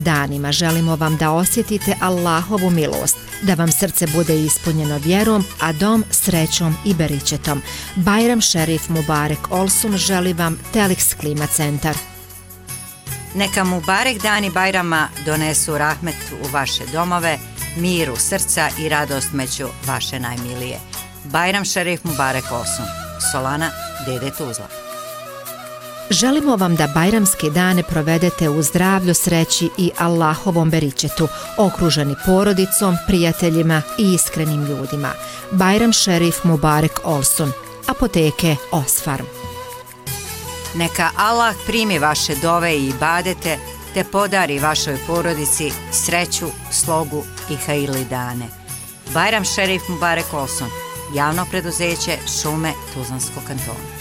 danima želimo vam da osjetite Allahovu milost, da vam srce bude ispunjeno vjerom, a dom srećom i beričetom. Bajram Šerif Mubarek Olsun želi vam Telex Klima centar. Neka Mubarek dani Bajrama donesu rahmet u vaše domove, mir u srca i radost među vaše najmilije. Bajram Šerif Mubarek Olsun, Solana, Dede Tuzla. Želimo vam da bajramske dane provedete u zdravlju, sreći i Allahovom beričetu, okruženi porodicom, prijateljima i iskrenim ljudima. Bajram Šerif Mubarek Olsun, apoteke Osfarm. Neka Allah primi vaše dove i ibadete, te podari vašoj porodici sreću, slogu i hajirli dane. Bajram Šerif Mubarek Olsun, javno preduzeće Šume Tuzlanskog kantona.